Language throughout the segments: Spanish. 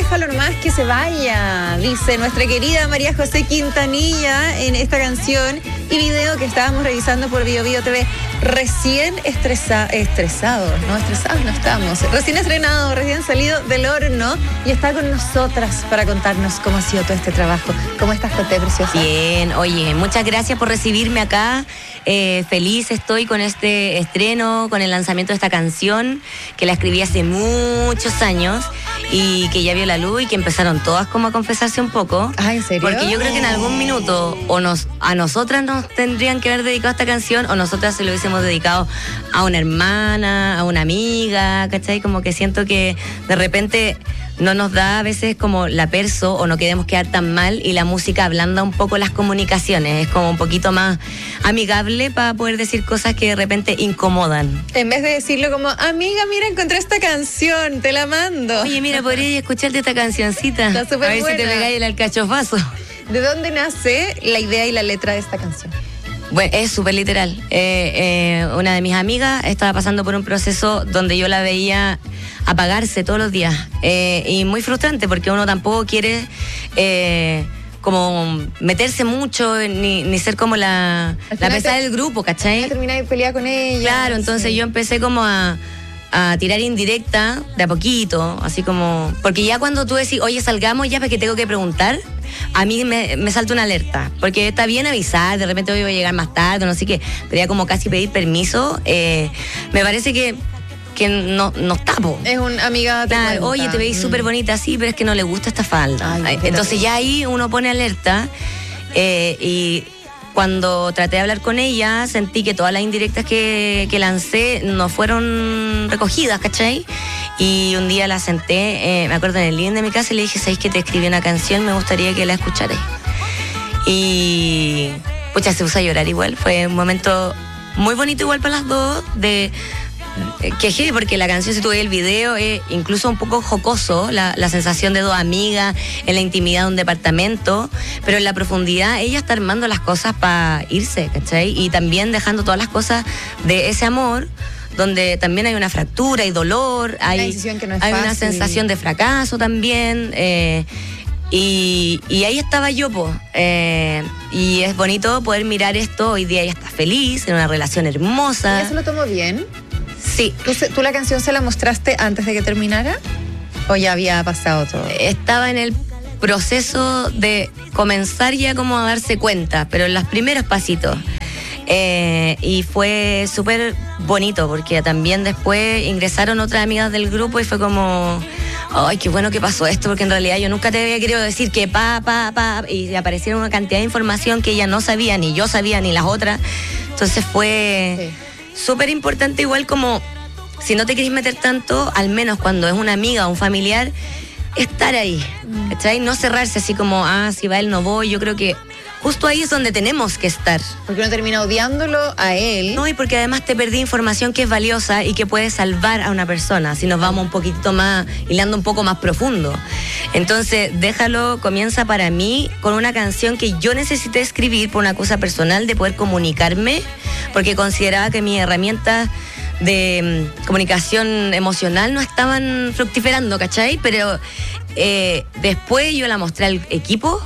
déjalo nomás que se vaya, dice nuestra querida María José Quintanilla en esta canción y video que estábamos revisando por Bio Bio TV. Recién estresados no estamos. Recién estrenado, recién salido del horno y está con nosotras para contarnos cómo ha sido todo este trabajo. ¿Cómo estás, Coté, preciosa? Bien, oye, muchas gracias por recibirme acá. Feliz estoy con este estreno, con el lanzamiento de esta canción que la escribí hace muchos años y que ya vio la luz y que empezaron todas como a confesarse un poco. Ah, ¿en serio? Porque yo creo que en algún minuto a nosotras nos tendrían que haber dedicado a esta canción o nosotras se lo hubiésemos dedicado a una hermana, a una amiga, ¿cachai? Como que siento que de repente no nos da a veces como la perso o no queremos quedar tan mal y la música ablanda un poco las comunicaciones, es como un poquito más amigable para poder decir cosas que de repente incomodan. En vez de decirlo como, amiga, mira, encontré esta canción, te la mando. Oye, mira, podría escucharte esta cancioncita. Está súper a ver buena. si te pegáis el alcachofazo. ¿De dónde nace la idea y la letra de esta canción? Bueno, es súper literal. Una de mis amigas estaba pasando por un proceso donde yo la veía apagarse todos los días. Y muy frustrante porque uno tampoco quiere como meterse mucho ni ser como la pesada del grupo, ¿cachai? Terminar de pelear con ella. Claro, entonces yo empecé como a tirar indirecta de a poquito, así como... Porque ya cuando tú decís, oye, salgamos ya porque tengo que preguntar, a mí me salta una alerta, porque está bien avisar, de repente hoy voy a llegar más tarde, no sé qué, pero ya como casi pedir permiso, me parece que no tapo. Es una amiga. Claro, oye, te veis súper bonita, sí, pero es que no le gusta esta falda. Ay, entonces ya ahí uno pone alerta y cuando traté de hablar con ella, sentí que todas las indirectas que lancé no fueron recogidas, ¿cachai? Y un día la senté, me acuerdo en el living de mi casa y le dije, ¿sabes que te escribí una canción? Me gustaría que la escucharais. Y pucha, se puso a llorar igual. Fue un momento muy bonito igual para las dos, que porque la canción, si tú ves el video, es incluso un poco jocoso, la sensación de dos amigas en la intimidad de un departamento, pero en la profundidad ella está armando las cosas para irse, ¿cachai? Y también dejando todas las cosas de ese amor, donde también hay una fractura, hay dolor, hay una sensación de fracaso también, y ahí estaba yo, y es bonito poder mirar esto. Hoy día ella está feliz, en una relación hermosa. ¿Ella se lo tomó bien? Sí. ¿Tú la canción se la mostraste antes de que terminara? ¿O ya había pasado todo? Estaba en el proceso de comenzar ya como a darse cuenta, pero en los primeros pasitos. Y fue súper bonito porque también después ingresaron otras amigas del grupo y fue como, ay, qué bueno que pasó esto, porque en realidad yo nunca te había querido decir que y aparecieron una cantidad de información que ella no sabía, ni yo sabía, ni las otras. Entonces fue súper importante, igual como si no te querés meter tanto, al menos cuando es una amiga o un familiar, estar ahí, ¿cachai? No cerrarse así como, si va él no voy. Yo creo que justo ahí es donde tenemos que estar. Porque uno termina odiándolo a él. No, y porque además te perdí información que es valiosa y que puede salvar a una persona, si nos vamos un poquitito más, hilando un poco más profundo. Entonces, Déjalo comienza para mí con una canción que yo necesité escribir por una cosa personal de poder comunicarme, porque consideraba que mis herramientas de comunicación emocional no estaban fructiferando, ¿cachai? Pero después yo la mostré al equipo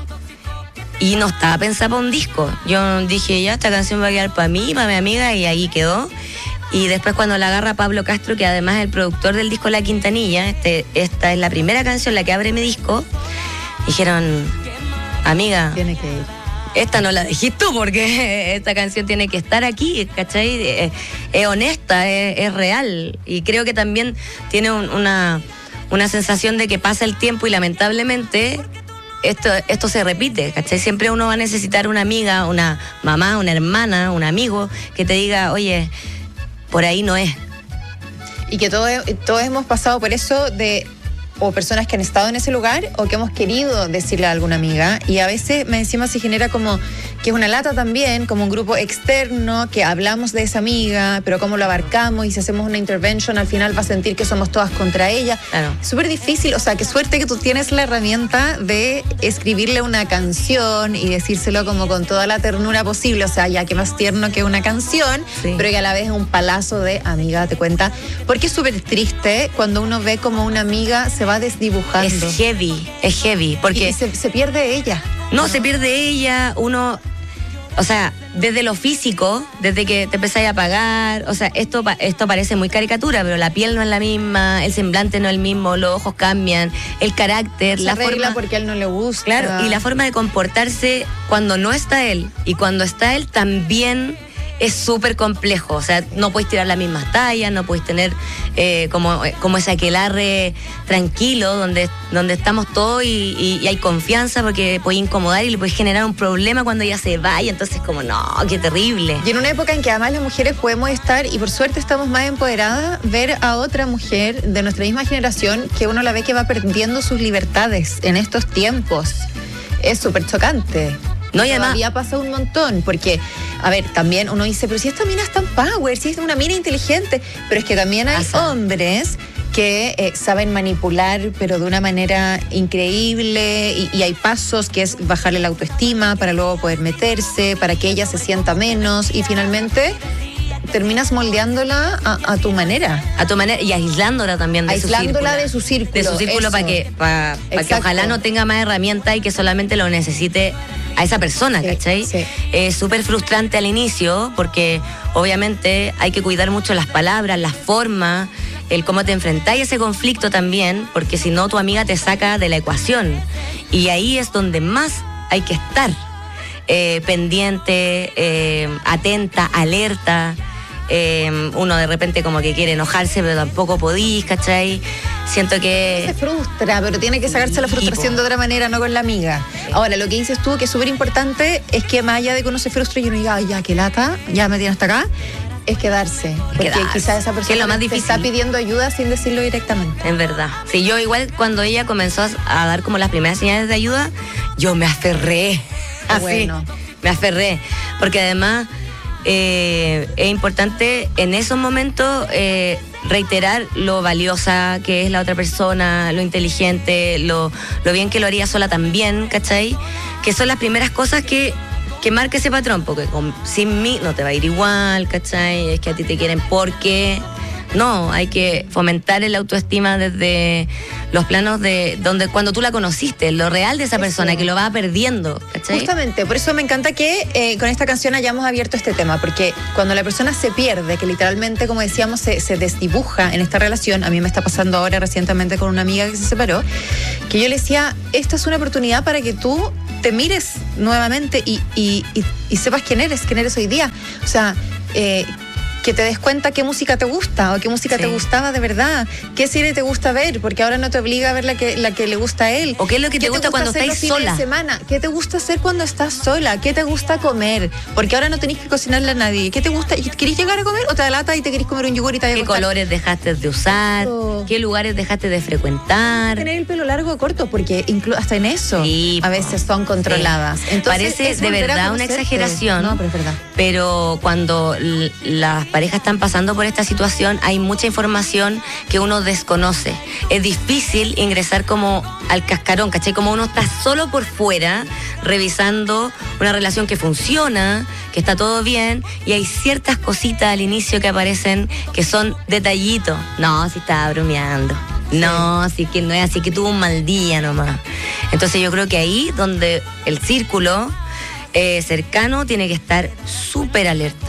y no estaba pensada para un disco. Yo dije, ya, esta canción va a quedar para mí, para mi amiga, y ahí quedó. Y después cuando la agarra Pablo Castro, que además es el productor del disco La Quintanilla, esta es la primera canción, la que abre mi disco, dijeron, amiga, tiene que ir. Esta no la dijiste tú porque esta canción tiene que estar aquí, ¿cachai? Es honesta, es real. Y creo que también tiene una sensación de que pasa el tiempo y lamentablemente esto se repite, ¿cachai? Siempre uno va a necesitar una amiga, una mamá, una hermana, un amigo que te diga, oye, por ahí no es. Y que todos hemos pasado por eso o personas que han estado en ese lugar o que hemos querido decirle a alguna amiga, y a veces encima se genera como que es una lata también, como un grupo externo que hablamos de esa amiga, pero cómo lo abarcamos, y si hacemos una intervention al final va a sentir que somos todas contra ella. Claro. Súper difícil, o sea, qué suerte que tú tienes la herramienta de escribirle una canción y decírselo como con toda la ternura posible, o sea, ya que más tierno que una canción, sí, pero que a la vez es un palazo de amiga, te cuenta, porque es súper triste cuando uno ve como una amiga se va desdibujando. Es heavy, porque... Y se pierde ella. No, se pierde ella, uno... O sea, desde lo físico, desde que te empezáis a apagar, o sea, esto parece muy caricatura, pero la piel no es la misma, el semblante no es el mismo, los ojos cambian, el carácter, la forma... porque a él no le gusta. Claro, y la forma de comportarse cuando no está él, y cuando está él también... Es súper complejo, o sea, no puedes tirar las mismas tallas, no puedes tener como ese aquelarre tranquilo donde estamos todos y hay confianza porque puede incomodar y le puedes generar un problema cuando ella se va y entonces como, no, qué terrible. Y en una época en que además las mujeres podemos estar, y por suerte estamos más empoderadas, ver a otra mujer de nuestra misma generación que uno la ve que va perdiendo sus libertades en estos tiempos. Es súper chocante. No, y además todavía pasa un montón, porque, a ver, también uno dice, pero si esta mina es tan power, si es una mina inteligente, pero es que también hay hombres que saben manipular, pero de una manera increíble, y hay pasos que es bajarle la autoestima para luego poder meterse, para que ella se sienta menos, y finalmente terminas moldeándola a tu manera. A tu manera, y aislándola también de su círculo. De su círculo para que ojalá no tenga más herramientas y que solamente lo necesite a esa persona, ¿cachai? Sí. Es súper frustrante al inicio porque obviamente hay que cuidar mucho las palabras, las formas, el cómo te enfrentáis a ese conflicto también, porque si no tu amiga te saca de la ecuación. Y ahí es donde más hay que estar pendiente, atenta, alerta. Uno de repente como que quiere enojarse, pero tampoco podís, ¿cachai? Siento que... Se frustra, pero tiene que sacarse la frustración de otra manera, no con la amiga. Ahora, lo que dices tú, que es súper importante, es que más allá de que uno se frustre y uno diga, ay, ya, qué lata, ya me tiene hasta acá, es quedarse. Porque quizás esa persona es lo más difícil. Te está pidiendo ayuda sin decirlo directamente. En verdad. Sí, yo igual cuando ella comenzó a dar como las primeras señales de ayuda, yo me aferré. Así, bueno. Me aferré. Porque además... es importante en esos momentos reiterar lo valiosa que es la otra persona, lo inteligente, lo bien que lo haría sola también, ¿cachai? Que son las primeras cosas que marca ese patrón, porque sin mí no te va a ir igual, ¿cachai? Es que a ti te quieren porque... No, hay que fomentar el autoestima desde los planos de donde cuando tú la conociste, lo real de esa persona, que lo va perdiendo, ¿cachai? Justamente, por eso me encanta que con esta canción hayamos abierto este tema, porque cuando la persona se pierde, que literalmente, como decíamos, se desdibuja en esta relación, a mí me está pasando ahora recientemente con una amiga que se separó, que yo le decía, esta es una oportunidad para que tú te mires nuevamente y sepas quién eres hoy día. O sea, que te des cuenta qué música te gusta o qué música te gustaba de verdad, qué serie te gusta ver, porque ahora no te obliga a ver la que le gusta a él. O qué es lo que te gusta cuando estás sola. ¿Qué te gusta hacer cuando estás sola? ¿Qué te gusta comer? Porque ahora no tenés que cocinarle a nadie. ¿Qué te gusta? ¿Querés llegar a comer o te da lata y te querés comer un yogur y te va a ¿Qué colores dejaste de usar? ¿Qué lugares dejaste de frecuentar? Tener el pelo largo o corto, porque hasta en eso a veces son controladas. Entonces, parece de verdad una exageración. No, pero es verdad. Pero cuando las parejas están pasando por esta situación, hay mucha información que uno desconoce. Es difícil ingresar como al cascarón, ¿cachai? Como uno está solo por fuera, revisando una relación que funciona, que está todo bien, y hay ciertas cositas al inicio que aparecen que son detallitos. No, si estaba bromeando. No, sí que no es así, que tuvo un mal día nomás. Entonces yo creo que ahí donde el círculo cercano tiene que estar súper alerta,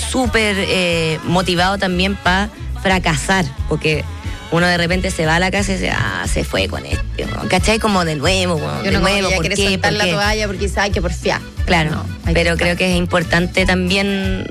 súper motivado también para fracasar, porque uno de repente se va a la casa y dice, se fue con esto, ¿cachai? Como de nuevo, de nuevo, ¿por qué? Soltar la toalla porque dice, hay que porfiar. Claro, no, pero creo que es importante también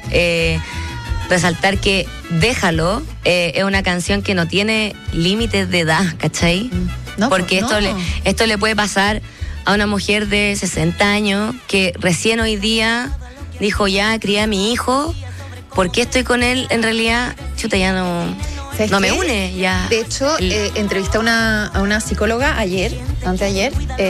resaltar que Déjalo es una canción que no tiene límites de edad, ¿cachai? No, porque esto le puede pasar a una mujer de 60 años que recién hoy día dijo, ya crié a mi hijo, ¿por qué estoy con él? En realidad, chuta, ya no me une. Ya. De hecho, entrevisté a una psicóloga anteayer,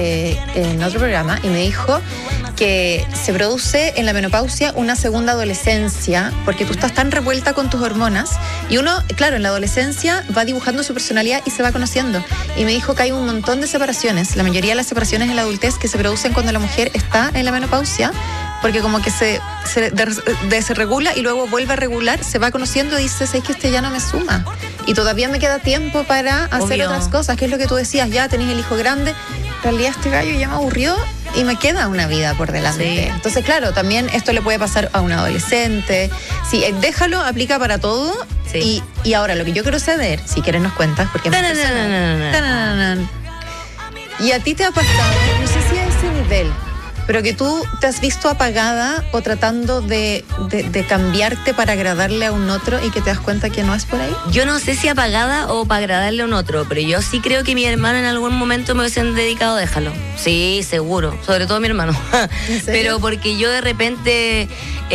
en otro programa, y me dijo que se produce en la menopausia una segunda adolescencia, porque tú estás tan revuelta con tus hormonas, y uno, claro, en la adolescencia va dibujando su personalidad y se va conociendo. Y me dijo que hay un montón de separaciones, la mayoría de las separaciones en la adultez que se producen cuando la mujer está en la menopausia, porque como que se desregula y luego vuelve a regular, se va conociendo y dice, es que ya no me suma. y todavía me queda tiempo para hacer Obvio. otras cosas, que es lo que tú decías, ya tenés el hijo grande, en realidad este gallo ya me aburrió y me queda una vida por delante. Sí. Entonces, claro, también esto le puede pasar a un adolescente. Sí, déjalo, aplica para todo. Sí. Y ahora, lo que yo quiero saber, si quieres nos cuentas, porque me Tananana. y a ti te ha pasado, no sé si a ese nivel, pero que tú te has visto apagada o tratando de cambiarte para agradarle a un otro y que te das cuenta que no es por ahí. Yo no sé si apagada o para agradarle a un otro, pero yo sí creo que mi hermano en algún momento me hubiesen dedicado a déjalo. Sí, seguro. Sobre todo mi hermano. ¿En serio? Pero porque yo de repente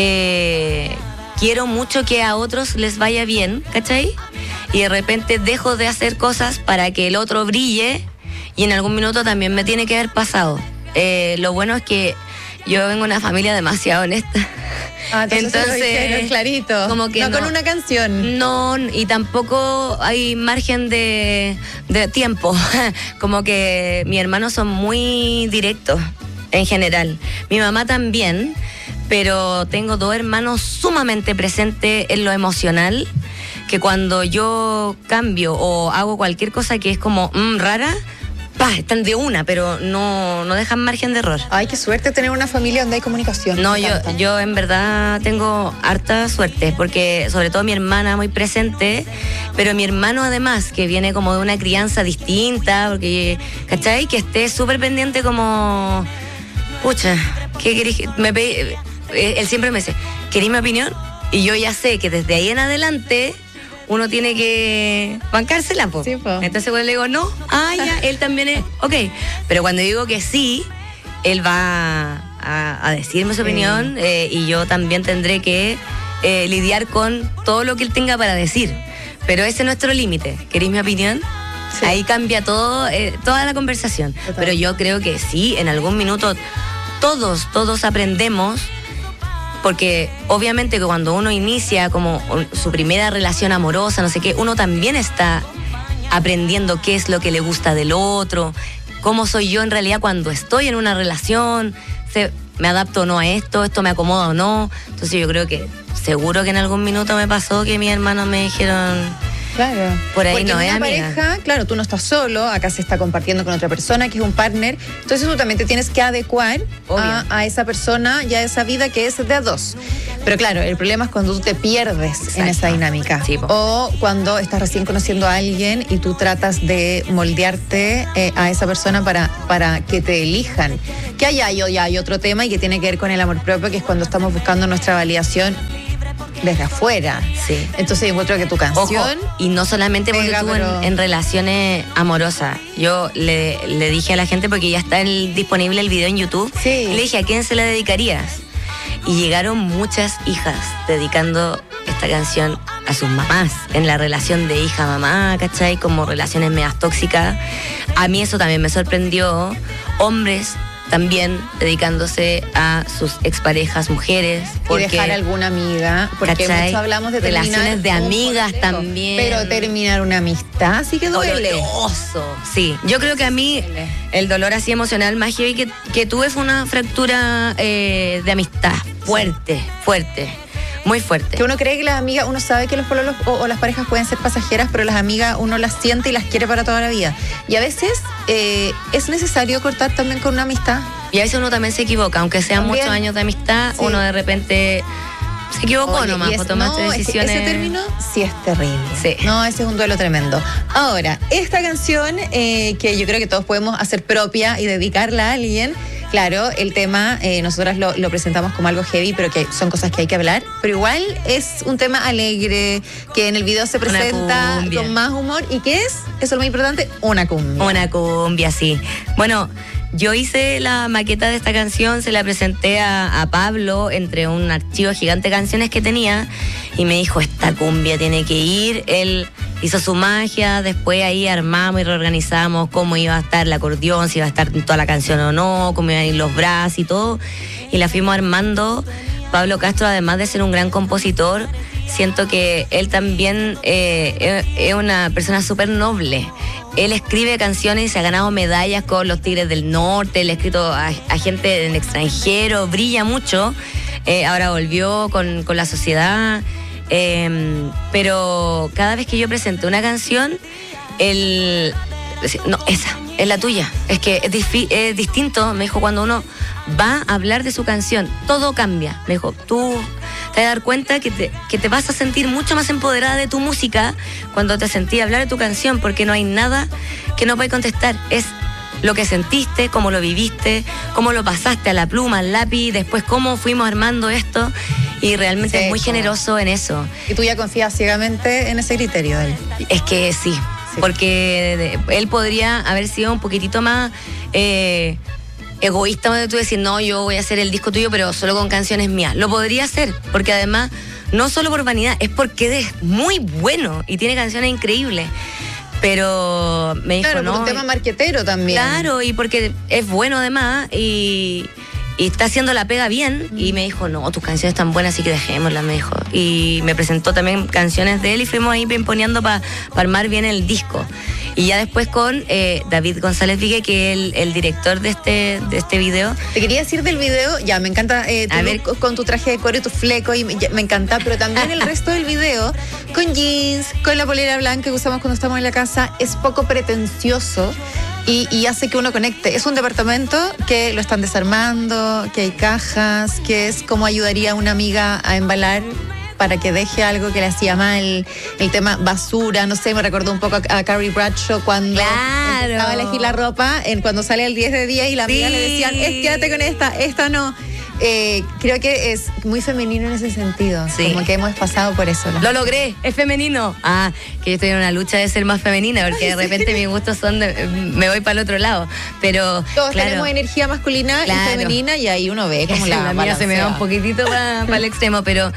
quiero mucho que a otros les vaya bien, ¿cachai? Y de repente dejo de hacer cosas para que el otro brille y en algún minuto también me tiene que haber pasado. Lo bueno es que yo vengo de una familia demasiado honesta. Entonces lo dijeron clarito, como que no con una canción. No, y tampoco hay margen de tiempo. Como que mis hermanos son muy directos en general. Mi mamá también, pero tengo 2 hermanos sumamente presentes en lo emocional, que cuando yo cambio o hago cualquier cosa que es como rara, están de una, pero no dejan margen de error. Ay, qué suerte tener una familia donde hay comunicación. No, Me encanta. yo en verdad tengo harta suerte, porque sobre todo mi hermana muy presente, pero mi hermano además, que viene como de una crianza distinta, porque, ¿cachai? Que esté súper pendiente como, pucha, ¿qué querés? Él siempre me dice, ¿querés mi opinión? Y yo ya sé que desde ahí en adelante uno tiene que bancársela, po. Sí, po. Entonces cuando le digo no, ya, él también es, ok. Pero cuando digo que sí, él va a decirme su opinión y yo también tendré que lidiar con todo lo que él tenga para decir. Pero ese es nuestro límite. ¿Queréis mi opinión? Sí. Ahí cambia todo, toda la conversación. Total. Pero yo creo que sí, en algún minuto todos aprendemos. Porque obviamente que cuando uno inicia como su primera relación amorosa, no sé qué, uno también está aprendiendo qué es lo que le gusta del otro, cómo soy yo en realidad cuando estoy en una relación, me adapto o no a esto me acomoda o no. Entonces yo creo que seguro que en algún minuto me pasó que mis hermanos me dijeron... Claro. Por ahí porque no es, pareja, amiga. Claro, tú no estás solo, acá se está compartiendo con otra persona que es un partner, entonces tú también te tienes que adecuar a esa persona y a esa vida que es de a 2. Pero claro, el problema es cuando tú te pierdes. Exacto. En esa dinámica. Sí, o cuando estás recién conociendo a alguien y tú tratas de moldearte a esa persona para que te elijan. Que hay otro tema y que tiene que ver con el amor propio, que es cuando estamos buscando nuestra validación desde afuera. Sí. Entonces yo encuentro que tu canción... Ojo, y no solamente porque tú en relaciones amorosas. Yo le dije a la gente, porque ya está disponible el video en YouTube, sí. Y le dije, ¿a quién se la dedicarías? Y llegaron muchas hijas dedicando esta canción a sus mamás, en la relación de hija-mamá, ¿cachai? Como relaciones medias tóxicas. A mí eso también me sorprendió. Hombres también dedicándose a sus exparejas mujeres. Y dejar alguna amiga, porque mucho hablamos de terminar relaciones de amigas también. Pero terminar una amistad sí que duele. Doloroso. Sí, yo creo que a mí el dolor así emocional más heavy que tuve fue una fractura de amistad fuerte. Muy fuerte. Que uno cree que las amigas, uno sabe que los pololos o las parejas pueden ser pasajeras, pero las amigas uno las siente y las quiere para toda la vida. Y a veces es necesario cortar también con una amistad. Y a veces uno también se equivoca, aunque sean muchos años de amistad, sí. Uno de repente se equivocó nomás por tomarse decisiones. Ese término sí es terrible. Sí. No, ese es un duelo tremendo. Ahora, esta canción que yo creo que todos podemos hacer propia y dedicarla a alguien. Claro, el tema, nosotras lo presentamos como algo heavy, pero que son cosas que hay que hablar. Pero igual es un tema alegre, que en el video se presenta con más humor. ¿Y qué es? Eso es lo muy importante, una cumbia. Una cumbia, sí. Bueno, yo hice la maqueta de esta canción, se la presenté a Pablo entre un archivo gigante de canciones que tenía y me dijo, esta cumbia tiene que ir. Él hizo su magia, después ahí armamos y reorganizamos cómo iba a estar el acordeón, si iba a estar toda la canción o no, cómo iban a ir los brazos y todo. Y la fuimos armando. Pablo Castro, además de ser un gran compositor, siento que él también es una persona súper noble. Él escribe canciones y se ha ganado medallas con los Tigres del Norte, le ha escrito a gente en extranjero, brilla mucho. Ahora volvió con La Sociedad Pero cada vez que yo presenté una canción, no, esa es la tuya. Es que es distinto, me dijo, cuando uno va a hablar de su canción, todo cambia. Me dijo, tú te vas a dar cuenta que te vas a sentir mucho más empoderada de tu música cuando te sentí hablar de tu canción, porque no hay nada que no puedas contestar. Es lo que sentiste, cómo lo viviste, cómo lo pasaste a la pluma, al lápiz, después cómo fuimos armando esto, y realmente es muy generoso en eso. ¿Y tú ya confías ciegamente en ese criterio de él? Es que sí. Porque él podría haber sido un poquitito más egoísta de tú decir, no, yo voy a hacer el disco tuyo, pero solo con canciones mías. Lo podría hacer, porque además, no solo por vanidad, es porque es muy bueno y tiene canciones increíbles. Pero me dijo, claro, no. Claro, un tema marquetero también. Claro, y porque es bueno además, y está haciendo la pega bien, y me dijo, no, tus canciones están buenas, así que dejémoslas, me dijo. Y me presentó también canciones de él y fuimos ahí pimponeando para armar bien el disco. Y ya después con David González Vigue, que es el director de este video. Te quería decir del video, ya, me encanta con tu traje de cuero y tu fleco, y me encanta, pero también el resto del video, con jeans, con la polera blanca que usamos cuando estamos en la casa, es poco pretencioso. Y hace que uno conecte. Es un departamento que lo están desarmando, que hay cajas, que es como ayudaría a una amiga a embalar para que deje algo que le hacía mal, el tema basura, no sé, me recordó un poco a Carrie Bradshaw cuando empezaba a elegir la ropa, cuando sale el 10 de 10 y la amiga le decían, quédate con esta no. Creo que es muy femenino en ese sentido. Sí. Como que hemos pasado por eso. Lo logré, es femenino. Que yo estoy en una lucha de ser más femenina, porque de repente mis gustos son me voy para el otro lado. Pero todos tenemos energía masculina y femenina, y ahí uno ve como la mía se me va un poquitito para el extremo, pero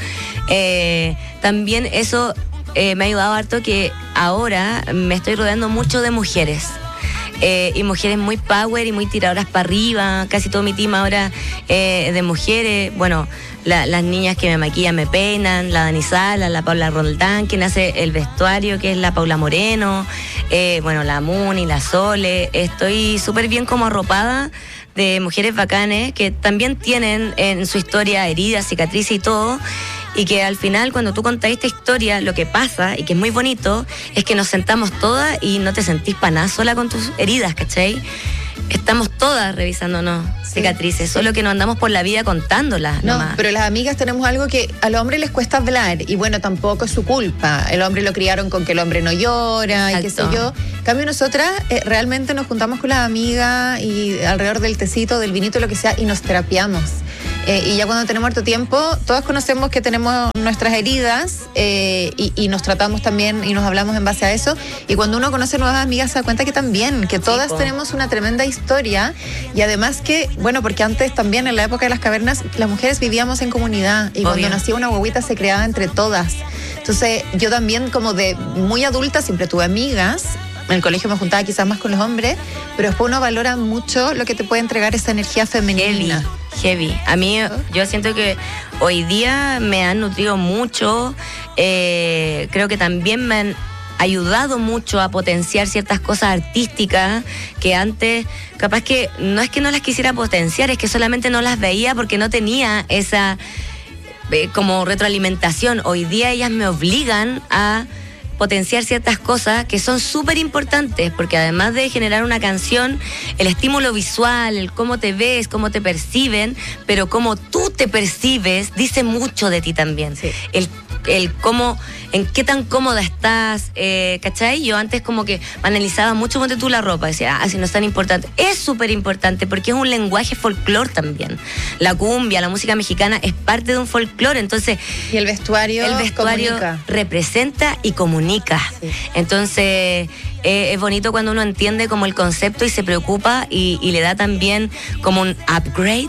también eso me ha ayudado harto, que ahora me estoy rodeando mucho de mujeres. Y mujeres muy power y muy tiradoras para arriba. Casi todo mi team ahora de mujeres. Bueno, las niñas que me maquillan, me peinan, la Dani Sala, la Paula Roldán, quien hace el vestuario, que es la Paula Moreno, bueno, la Muni, la Sole. Estoy súper bien como arropada de mujeres bacanes que también tienen en su historia heridas, cicatrices y todo. Y que al final, cuando tú contás esta historia, lo que pasa, y que es muy bonito, es que nos sentamos todas y no te sentís para nada sola con tus heridas, ¿cachai? Estamos todas revisándonos cicatrices, solo que no andamos por la vida contándolas. No, nomás. Pero las amigas tenemos algo que a los hombres les cuesta hablar, y bueno, tampoco es su culpa. El hombre lo criaron con que el hombre no llora. Exacto. Y qué sé yo. En cambio, nosotras realmente nos juntamos con las amigas y alrededor del tecito, del vinito, lo que sea, y nos terapiamos. Y ya cuando tenemos harto tiempo, todas conocemos que tenemos nuestras heridas, y nos tratamos también y nos hablamos en base a eso. Y cuando uno conoce nuevas amigas, se da cuenta que también, que todas tenemos una tremenda historia. Y además que, bueno, porque antes también, en la época de las cavernas, las mujeres vivíamos en comunidad. Y cuando nacía una guaguita se creaba entre todas. Entonces, yo también, como de muy adulta, siempre tuve amigas. En el colegio me juntaba quizás más con los hombres, pero después uno valora mucho lo que te puede entregar esa energía femenina. Heavy. A mí, yo siento que hoy día me han nutrido mucho. Creo que también me han ayudado mucho a potenciar ciertas cosas artísticas que antes, capaz que no es que no las quisiera potenciar, es que solamente no las veía porque no tenía esa como retroalimentación. Hoy día ellas me obligan a potenciar ciertas cosas que son súper importantes, porque además de generar una canción, el estímulo visual, el cómo te ves, cómo te perciben, pero cómo tú te percibes, dice mucho de ti también. Sí. El cómo, en qué tan cómoda estás, ¿cachai? Yo antes como que analizaba mucho, ponte tú la ropa, decía, si no es tan importante. Es súper importante porque es un lenguaje folclore también. La cumbia, la música mexicana es parte de un folclore, entonces... Y el vestuario comunica. Representa y comunica. Sí. Entonces... es bonito cuando uno entiende como el concepto y se preocupa y le da también como un upgrade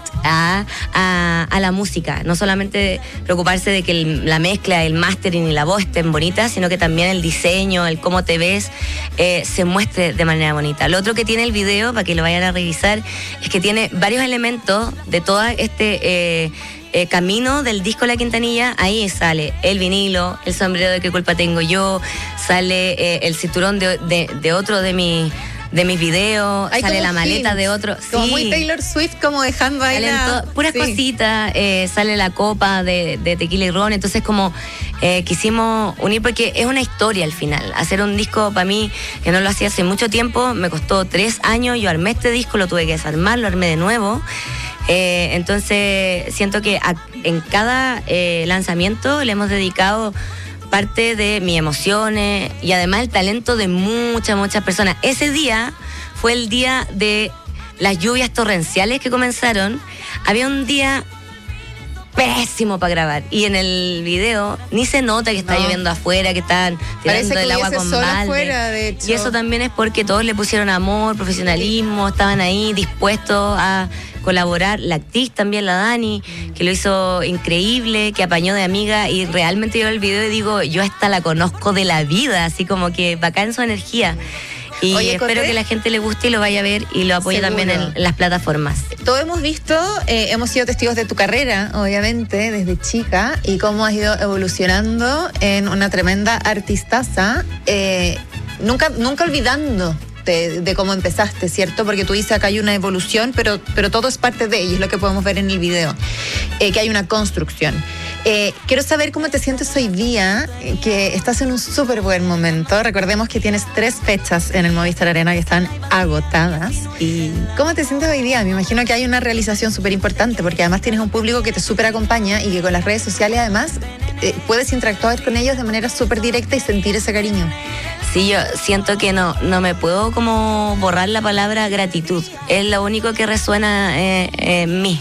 a la música. No solamente preocuparse de que la mezcla, el mastering y la voz estén bonitas, sino que también el diseño, el cómo te ves, se muestre de manera bonita. Lo otro que tiene el video, para que lo vayan a revisar, es que tiene varios elementos de todo este... camino del disco La Quintanilla. Ahí sale el vinilo, el sombrero de Qué culpa tengo yo, sale el cinturón de otro de mis videos, sale la maleta de otro. Como muy Taylor Swift, como dejando ahí puras cositas, sale la copa de tequila y ron, entonces como quisimos unir porque es una historia al final. Hacer un disco para mí, que no lo hacía hace mucho tiempo, me costó 3 años, yo armé este disco, lo tuve que desarmar, lo armé de nuevo. Entonces siento que en cada lanzamiento le hemos dedicado parte de mis emociones y además el talento de muchas personas. Ese día fue el día de las lluvias torrenciales que comenzaron. Había un día pésimo para grabar y en el video ni se nota que está lloviendo afuera, que están tirando el agua con balde afuera, de hecho. Y eso también es porque todos le pusieron amor, profesionalismo, estaban ahí dispuestos a colaborar. La actriz también, la Dani, que lo hizo increíble, que apañó de amiga, y realmente yo veo el video y digo, yo esta la conozco de la vida, así como que bacán su energía. Y oye, espero que la gente le guste y lo vaya a ver y lo apoye también en las plataformas. Todos hemos visto, hemos sido testigos de tu carrera, obviamente, desde chica, y cómo has ido evolucionando en una tremenda artistaza, nunca olvidando de cómo empezaste, ¿cierto? Porque tú dices acá hay una evolución, pero todo es parte de ella, y es lo que podemos ver en el video, que hay una construcción. Quiero saber cómo te sientes hoy día, que estás en un súper buen momento. Recordemos que tienes 3 fechas en el Movistar Arena que están agotadas. ¿Y cómo te sientes hoy día? Me imagino que hay una realización súper importante, porque además tienes un público que te súper acompaña y que con las redes sociales además puedes interactuar con ellos de manera súper directa y sentir ese cariño. Sí, yo siento que no me puedo como borrar la palabra gratitud. Es lo único que resuena en mí.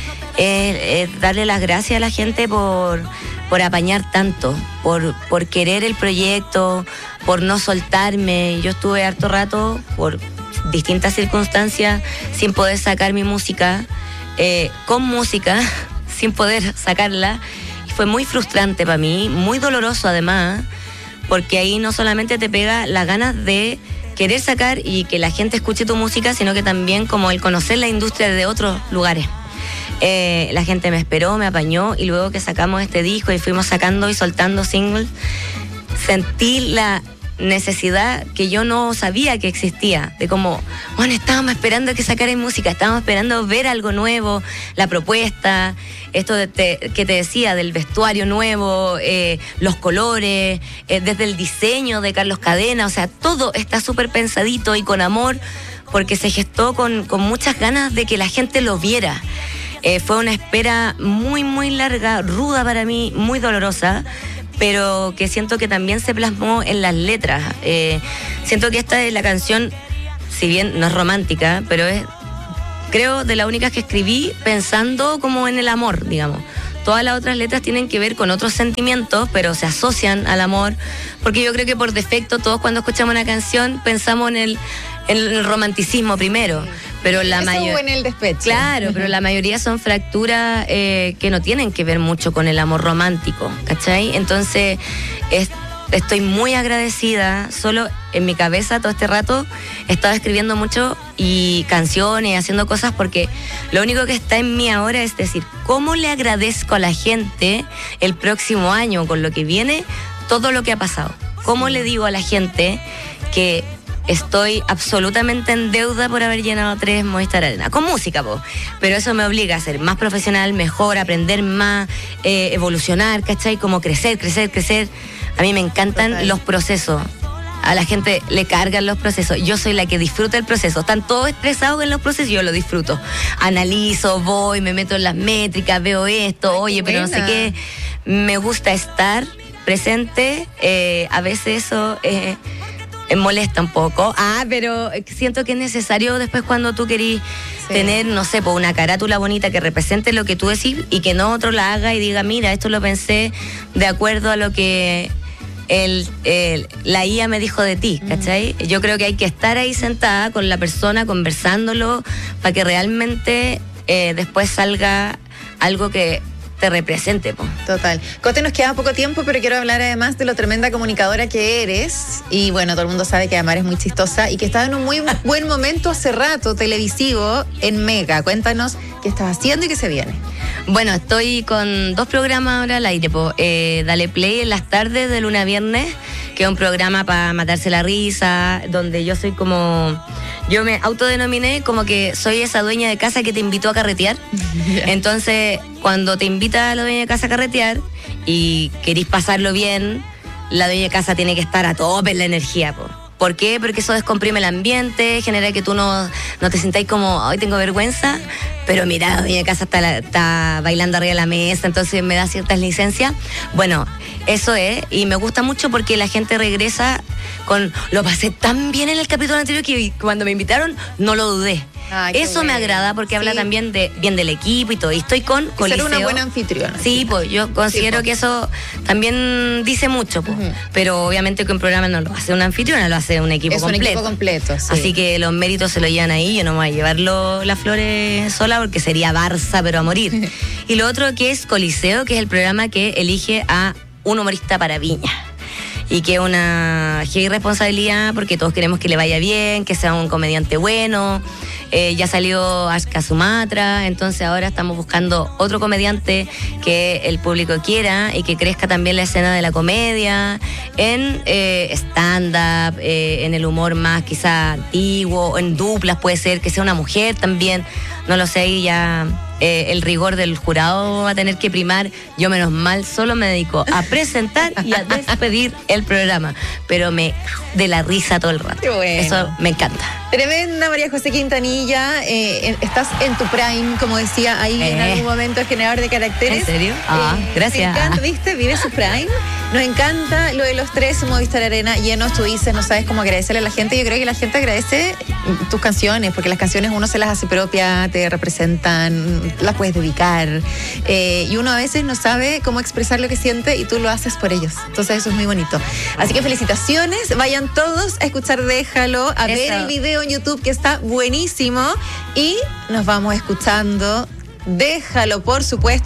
Darle las gracias a la gente por apañar tanto, por querer el proyecto, por no soltarme. Yo estuve harto rato por distintas circunstancias sin poder sacar mi música, con música, sin poder sacarla. Y fue muy frustrante para mí, muy doloroso además, porque ahí no solamente te pega las ganas de querer sacar y que la gente escuche tu música, sino que también como el conocer la industria de otros lugares. La gente me esperó, me apañó, y luego que sacamos este disco y fuimos sacando y soltando singles, sentí la necesidad que yo no sabía que existía, de como, bueno, estábamos esperando que sacaran música, estábamos esperando ver algo nuevo, la propuesta, esto que te decía del vestuario nuevo, los colores, desde el diseño de Carlos Cadena, o sea, todo está súper pensadito y con amor, porque se gestó con muchas ganas de que la gente lo viera. Fue una espera muy larga, ruda para mí, muy dolorosa, pero que siento que también se plasmó en las letras. Siento que esta es la canción, si bien no es romántica, pero es, creo, de las únicas que escribí pensando como en el amor, digamos. Todas las otras letras tienen que ver con otros sentimientos, pero se asocian al amor, porque yo creo que por defecto todos cuando escuchamos una canción pensamos en el romanticismo primero, pero la mayoría en el despecho. Claro, pero la mayoría son fracturas que no tienen que ver mucho con el amor romántico, ¿cachai? Entonces estoy muy agradecida. Solo en mi cabeza todo este rato he estado escribiendo mucho y canciones, haciendo cosas, porque lo único que está en mí ahora es decir, ¿cómo le agradezco a la gente el próximo año con lo que viene todo lo que ha pasado? ¿Cómo le digo a la gente que estoy absolutamente en deuda por haber llenado 3 Movistar Arena? Con música, pero eso me obliga a ser más profesional, mejor, aprender más, evolucionar, ¿cachai? Como crecer. A mí me encantan los procesos. A la gente le cargan los procesos. Yo soy la que disfruta el proceso. Están todos estresados en los procesos, yo lo disfruto. Analizo, voy, me meto en las métricas, veo esto, oye, pero no sé qué. Me gusta estar presente. A veces eso molesta un poco. Pero siento que es necesario después cuando tú querís tener, no sé, una carátula bonita que represente lo que tú decís y que no otro la haga y diga, mira, esto lo pensé de acuerdo a lo que la IA me dijo de ti, ¿cachai? Yo creo que hay que estar ahí sentada con la persona, conversándolo, para que realmente después salga algo que te represente, Total. Cote, nos queda poco tiempo, pero quiero hablar además de lo tremenda comunicadora que eres. Y bueno, todo el mundo sabe que además eres muy chistosa y que estás en un muy buen momento hace rato televisivo en Mega. Cuéntanos qué estás haciendo y qué se viene. Bueno, estoy con 2 programas ahora al aire. Dale Play en las tardes de lunes a viernes, que es un programa para matarse la risa, donde yo soy como... Yo me autodenominé como que soy esa dueña de casa que te invitó a carretear. Entonces, cuando te invita a la dueña de casa a carretear y querís pasarlo bien, la dueña de casa tiene que estar a tope en la energía, po. ¿Por qué? Porque eso descomprime el ambiente, genera que tú no te sintáis como, ay, tengo vergüenza, pero mira, la dueña de casa está bailando arriba de la mesa, entonces me da ciertas licencias. Bueno, eso es, y me gusta mucho porque la gente regresa con, lo pasé tan bien en el capítulo anterior que cuando me invitaron no lo dudé. Ay, eso me agrada porque habla también bien del equipo y todo. Y estoy con Coliseo. Ser una buena anfitriona. Sí, pues yo considero que eso también dice mucho, pues. Pero obviamente que un programa no lo hace una anfitriona, lo hace un equipo completo. Es un equipo completo, sí. Así que los méritos se lo llevan ahí. Yo no me voy a llevar las flores sola porque sería Barça, pero a morir. Y lo otro que es Coliseo, que es el programa que elige a un humorista para Viña. Y que es una heavy responsabilidad porque todos queremos que le vaya bien, que sea un comediante bueno. Ya salió Ashka Sumatra, entonces ahora estamos buscando otro comediante que el público quiera y que crezca también la escena de la comedia, en stand-up, en el humor más quizá antiguo, en duplas puede ser, que sea una mujer también, no lo sé, y ya... el rigor del jurado va a tener que primar. Yo menos mal solo me dedico a presentar y a despedir el programa, pero me de la risa todo el rato. Qué bueno. Eso me encanta. Tremenda María José Quintanilla, estás en tu prime, como decía ahí en algún momento, generador de caracteres. ¿En serio? Gracias. Me encanta, ¿viste? Vive su prime. Nos encanta lo de los tres, Movistar Arena llenos, tú dices, no sabes cómo agradecerle a la gente. Yo creo que la gente agradece tus canciones, porque las canciones uno se las hace propia, te representan, las puedes dedicar, y uno a veces no sabe cómo expresar lo que siente y tú lo haces por ellos. Entonces eso es muy bonito. Así que felicitaciones, vayan todos a escuchar Déjalo, a ver el video en YouTube que está buenísimo y nos vamos escuchando Déjalo, por supuesto.